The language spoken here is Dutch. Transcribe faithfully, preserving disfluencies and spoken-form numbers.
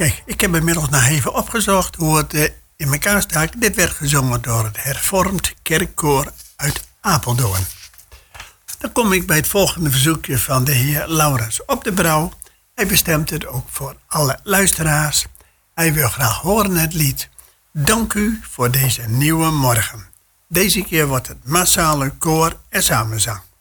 Kijk, ik heb inmiddels nog even opgezocht hoe het uh, in elkaar staat. Dit werd gezongen door het Hervormd Kerkkoor uit Apeldoorn. Dan kom ik bij het volgende verzoekje van de heer Laurens op de Brouw. Hij bestemt het ook voor alle luisteraars. Hij wil graag horen het lied Dank u voor deze nieuwe morgen. Deze keer wordt het massale koor en samenzang.